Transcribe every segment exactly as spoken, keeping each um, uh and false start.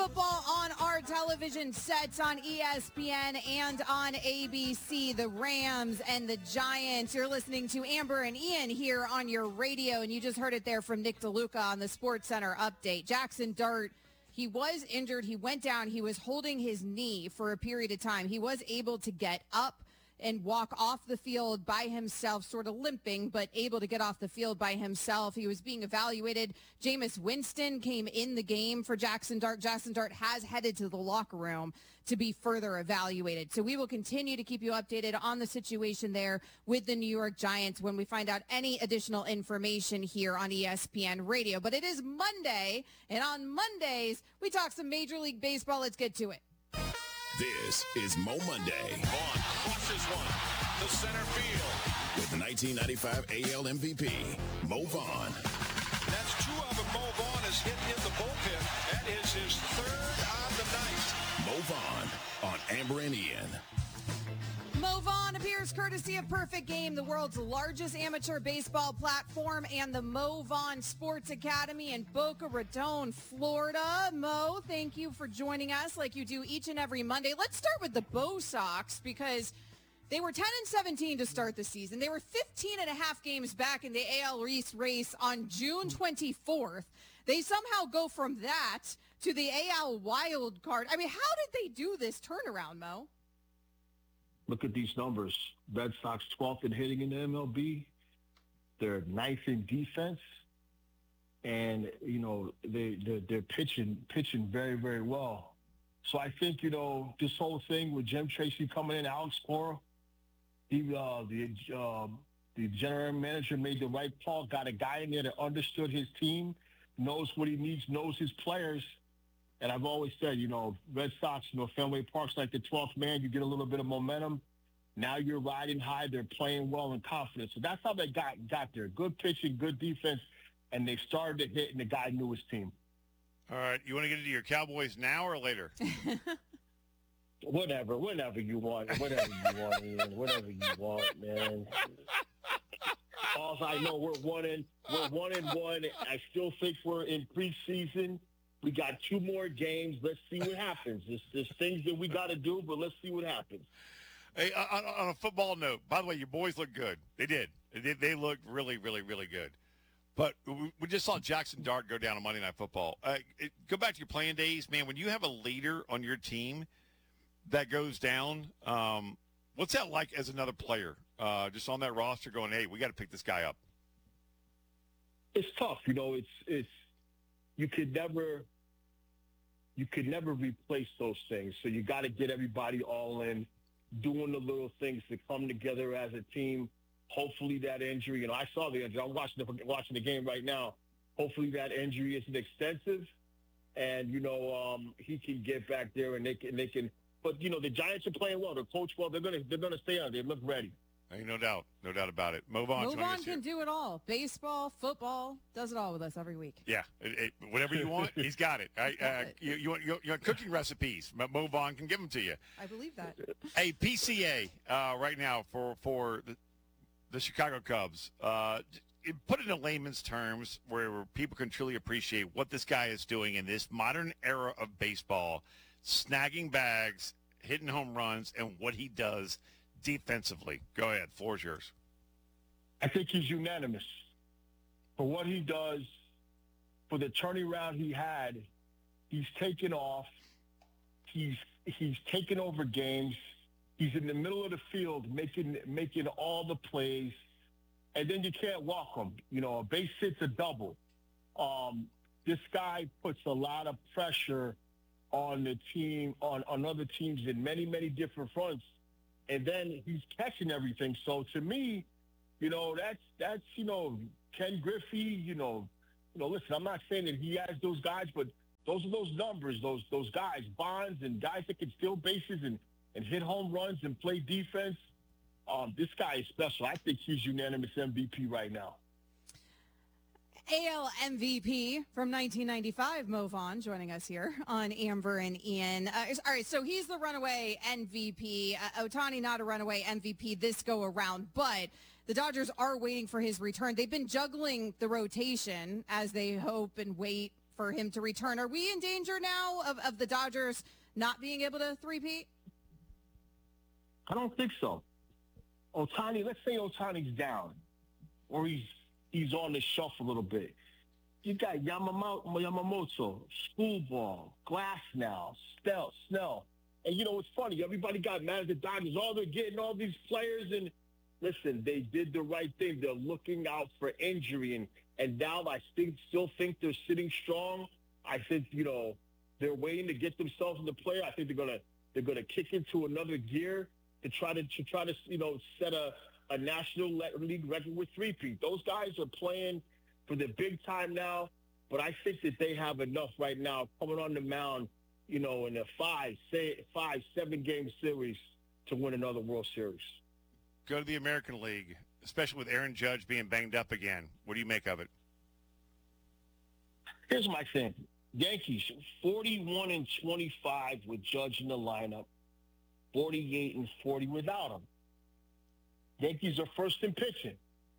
football on our television sets on E S P N and on A B C. The Rams and the Giants. You're listening to Amber and Ian here on your radio, and you just heard it there from Nick DeLuca on the Sports Center update. Jackson Dart, he was injured. He went down. He was holding his knee for a period of time. He was able to get up and walk off the field by himself, sort of limping, but able to get off the field by himself. He was being evaluated. Jameis Winston came in the game for Jackson Dart. Jackson Dart has headed to the locker room to be further evaluated. So we will continue to keep you updated on the situation there with the New York Giants when we find out any additional information here on E S P N Radio. But it is Monday, and on Mondays, we talk some Major League Baseball. Let's get to it. This is Mo Monday. Vaughn crushes one to center field. With the nineteen ninety-five A L M V P, Mo Vaughn. That's two of them. Mo Vaughn has hit in the bullpen. That is his third on the night. Mo Vaughn on Amber and Ian. Mo Vaughn appears courtesy of Perfect Game, the world's largest amateur baseball platform, and the Mo Vaughn Sports Academy in Boca Raton, Florida. Mo, thank you for joining us like you do each and every Monday. Let's start with the Bo Sox because they were ten and seventeen to start the season. They were fifteen and a half games back in the A L East race on June twenty-fourth. They somehow go from that to the A L wild card. I mean, how did they do this turnaround, Mo? Look at these numbers. Red Sox twelfth in hitting in the M L B. They're ninth in defense. And, you know, they, they're, they're pitching pitching very, very well. So I think, you know, this whole thing with Jim Tracy coming in, Alex Cora, he, uh, the, uh, the general manager made the right call, got a guy in there that understood his team, knows what he needs, knows his players. And I've always said, you know, Red Sox, you know, Fenway Park's like the twelfth man. You get a little bit of momentum. Now you're riding high. They're playing well and confident. So that's how they got got there. Good pitching, good defense, and they started to hit, and the guy knew his team. All right. You want to get into your Cowboys now or later? Whatever. Whenever you want. Whatever you want, Ian. Whatever you want, man. All I know, we're one in, we're one and one. I still think we're in preseason. We got two more games. Let's see what happens. There's, there's things that we got to do, but let's see what happens. Hey, on, on a football note, by the way, your boys look good. They did. They, they looked really, really, really good. But we, we just saw Jackson Dart go down on Monday Night Football. Uh, it, go back to your playing days, man. When you have a leader on your team that goes down, um, what's that like as another player? Uh, just on that roster going, hey, we got to pick this guy up. It's tough. You know, it's it's you could never – you could never replace those things. So you got to get everybody all in, doing the little things to come together as a team. Hopefully that injury, you know, I saw the injury. I'm watching the, watching the game right now. Hopefully that injury isn't extensive. And, you know, um, he can get back there and they can, they can, but, you know, the Giants are playing well. They're coached well. They're going to, they're going to stay on. They look ready. Ain't no doubt. No doubt about it. Move on. Move on can do it all. Baseball, football, does it all with us every week. Yeah. It, it, whatever you want, he's got it. I, uh, it. You, you, want, you, you want cooking recipes, Move on can give them to you. I believe that. Hey, P C A uh, right now for, for the, the Chicago Cubs. Uh, put it in layman's terms where people can truly appreciate what this guy is doing in this modern era of baseball, snagging bags, hitting home runs, and what he does defensively. Go ahead. Floor's yours. I think he's unanimous for what he does, for the turnaround he had. He's taken off. He's he's taken over games. He's in the middle of the field making making all the plays, and then you can't walk him. You know, a base hit's a double. Um, this guy puts a lot of pressure on the team, on, on other teams in many, many different fronts. And then he's catching everything. So to me, you know, that's, that's, you know, Ken Griffey, you know, you know, listen, I'm not saying that he has those guys, but those are those numbers, those, those guys, Bonds and guys that can steal bases and, and hit home runs and play defense. Um, this guy is special. I think he's unanimous M V P right now. A L M V P from nineteen ninety-five, Mo Vaughn, joining us here on Amber and Ian. Uh, all right, so he's the runaway M V P. Uh, Ohtani not a runaway M V P this go around, but the Dodgers are waiting for his return. They've been juggling the rotation as they hope and wait for him to return. Are we in danger now of, of the Dodgers not being able to three-peat? I don't think so. Ohtani, let's say Ohtani's down, or he's he's on the shelf a little bit. You got Yamamoto, Yamamoto, Schoolball, Glasnow, Snell, Snell. And, you know, it's funny. Everybody got mad at the Dodgers. Oh, they're getting all these players. And, listen, they did the right thing. They're looking out for injury. And, and now I think, still think they're sitting strong. I think, you know, they're waiting to get themselves in the play. I think they're going to they're gonna kick into another gear to try to, to try to you know, set a, a National League record with three-peat. Those guys are playing for the big time now, but I think that they have enough right now coming on the mound, you know, in a five, say five, seven game series to win another World Series. Go to the American League, especially with Aaron Judge being banged up again. What do you make of it? Here's my thing. Yankees, forty-one and twenty-five with Judge in the lineup, forty-eight and forty without him. Yankees are first in pitching.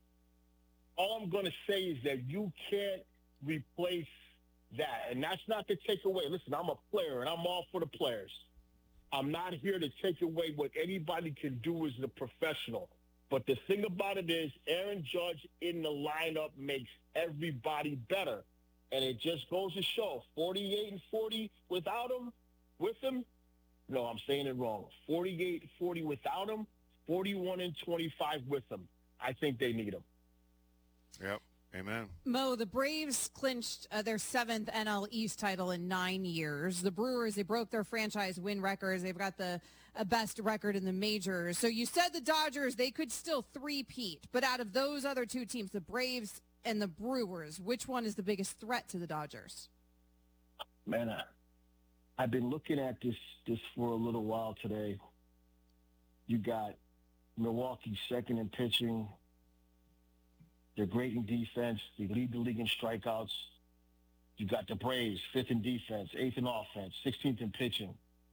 All I'm going to say is that you can't replace that. And that's not to take away. Listen, I'm a player, and I'm all for the players. I'm not here to take away what anybody can do as a professional. But the thing about it is Aaron Judge in the lineup makes everybody better. And it just goes to show, forty-eight and forty without him, with him, no, I'm saying it wrong. forty-eight and forty without him, forty-one and twenty-five with him. I think they need him. Yep. Amen. Mo, the Braves clinched uh, their seventh N L East title in nine years. The Brewers, they broke their franchise win records. They've got the uh, best record in the majors. So you said the Dodgers, they could still three-peat. But out of those other two teams, the Braves and the Brewers, which one is the biggest threat to the Dodgers? Man, I, I've been looking at this, this for a little while today. You got Milwaukee second in pitching. They're great in defense. They lead the league in strikeouts. You got the Braves, fifth in defense, eighth in offense, sixteenth in pitching.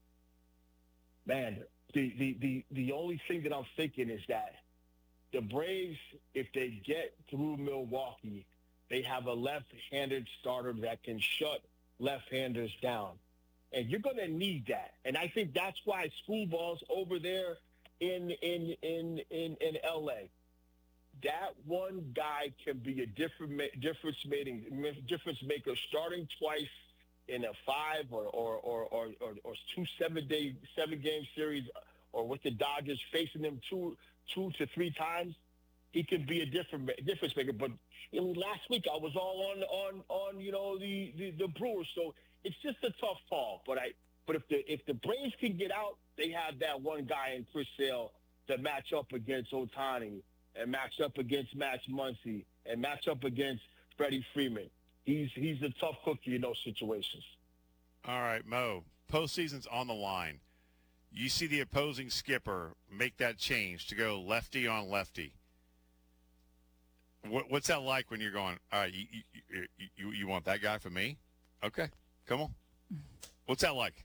Man, the, the, the, the only thing that I'm thinking is that the Braves, if they get through Milwaukee, they have a left-handed starter that can shut left-handers down. And you're going to need that. And I think that's why Schoolball's over there in, in, in, in, in L A. That one guy can be a different difference making difference maker, starting twice in a five or or or or, or, or two seven day seven game series, or with the Dodgers facing them two two to three times. He can be a different difference maker. But you know, last week I was all on on on you know the, the the Brewers, so it's just a tough call. But I but if the if the Braves can get out, they have that one guy in Chris Sale to match up against Ohtani, and match up against Max Muncy, and match up against Freddie Freeman. He's he's a tough cookie in those situations. All right, Mo, postseason's on the line. You see the opposing skipper make that change to go lefty on lefty. What, what's that like when you're going, all right, you, you, you, you want that guy for me? Okay, come on. What's that like?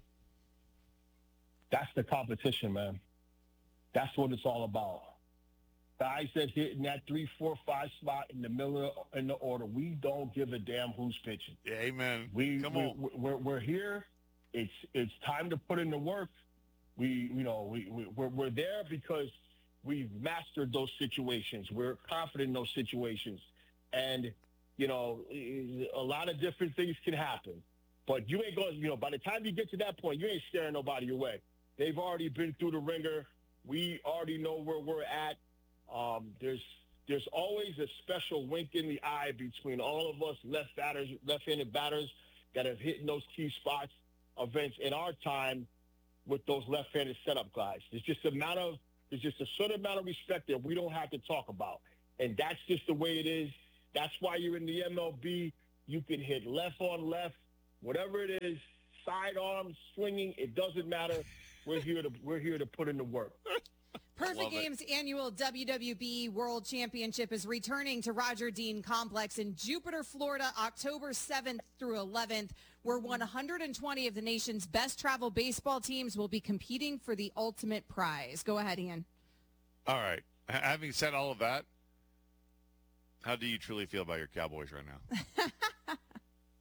That's the competition, man. That's what it's all about. Guys that's hitting that three, four, five spot in the middle in the order. We don't give a damn who's pitching. Yeah, amen. We Come we, on. We're, we're here. It's it's time to put in the work. We you know we, we we're we're there because we've mastered those situations. We're confident in those situations, and you know a lot of different things can happen. But you ain't going. You know, by the time you get to that point, you ain't scaring nobody away. They've already been through the ringer. We already know where we're at. Um, there's there's always a special wink in the eye between all of us left batters, left-handed batters that have hit in those key spots, events in our time with those left-handed setup guys. It's just a matter of there's just a certain amount of respect that we don't have to talk about, and that's just the way it is. That's why you're in the M L B. You can hit left on left, whatever it is, sidearms, swinging. It doesn't matter. We're here to we're here to put in the work. Perfect Games annual W W B World Championship is returning to Roger Dean Complex in Jupiter, Florida, October seventh through eleventh, where one hundred twenty of the nation's best travel baseball teams will be competing for the ultimate prize. Go ahead, Ian. All right. H- having said all of that, how do you truly feel about your Cowboys right now?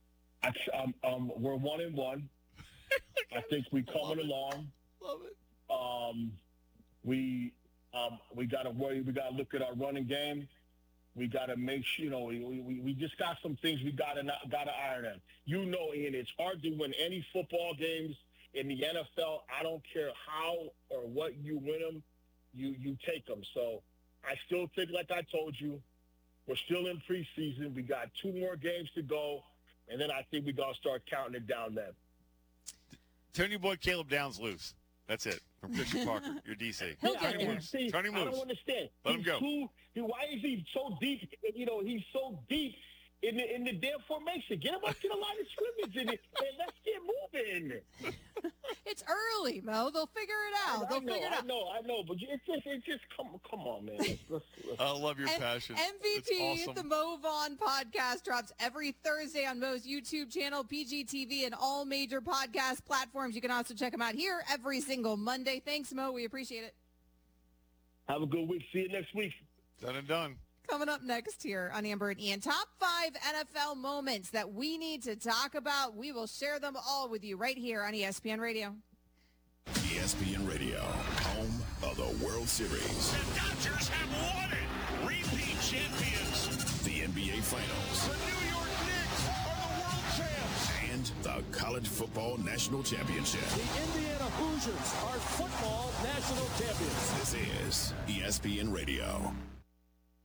I, um, um, we're one and one. I think we're coming along. Love it. Um, we um, we got to worry. We got to look at our running game. We got to make sure, you know, we, we, we just got some things we got to got to iron out. You know, Ian, it's hard to win any football games in the N F L. I don't care how or what you win them, you you take them. So I still think, like I told you, we're still in preseason. We got two more games to go, and then I think we got to start counting it down then. Turn your boy Caleb Downs loose. That's it. From Christian Parker, your D C. He'll Yeah, get I, there. mean, see, Turn him I loose. don't understand. Let him He's go. Too, he, why is he so deep? You know, he's so deep in the in the damn formation. Get him up to the line of scrimmage and, and let's get moving. It's early, Mo. They'll figure it out. I, They'll I know, figure it I out. know, I know, but it's just, it's just come, come on, man. Let's, let's, let's, I love your M- passion. M V P, It's awesome. the Mo Vaughn podcast drops every Thursday on Mo's YouTube channel, P G T V, and all major podcast platforms. You can also check him out here every single Monday. Thanks, Mo. We appreciate it. have a good week. See you next week. Done and done. Coming up next here on Amber and Ian, top five N F L moments that we need to talk about. We will share them all with you right here on E S P N Radio. E S P N Radio, home of the World Series, The Dodgers have won it. Repeat champions. the N B A Finals, The New York Knicks are the world champs. and the College Football National Championship. The Indiana Hoosiers are football national champions. This is E S P N Radio.